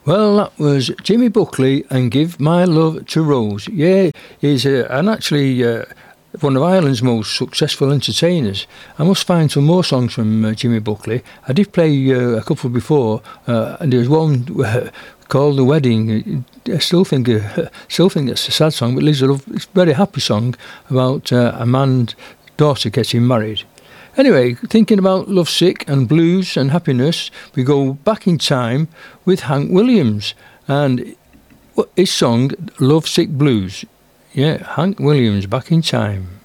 Well, that was Jimmy Buckley and Give My Love to Rose. Yeah, he's one of Ireland's most successful entertainers. I must find some more songs from Jimmy Buckley. I did play a couple before, and there's one called The Wedding. I still think it's a sad song, but it's a very happy song about a man's daughter getting married. Anyway, thinking about lovesick and blues and happiness, we go back in time with Hank Williams and his song Lovesick Blues. Yeah, Hank Williams, Back in Time.